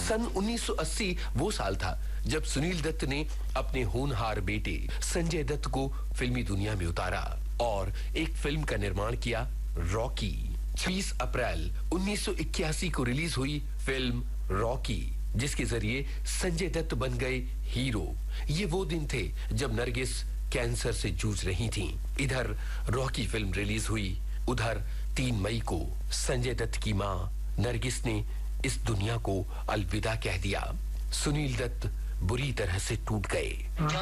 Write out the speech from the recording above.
सन 1980 वो साल था जब सुनील दत्त ने अपने होनहार बेटे संजय दत्त को फिल्मी दुनिया में उतारा और एक फिल्म का निर्माण किया, रॉकी। 20 अप्रैल 1981 को रिलीज हुई फिल्म रॉकी, जिसके जरिए संजय दत्त बन गए हीरो। ये वो दिन थे जब नरगिस कैंसर से जूझ रही थीं। इधर रॉकी फिल्म रिलीज हुई, उधर 3 मई को संजय दत्त की मां नरगिस ने इस दुनिया को अलविदा कह दिया। सुनील दत्त बुरी तरह से टूट गए।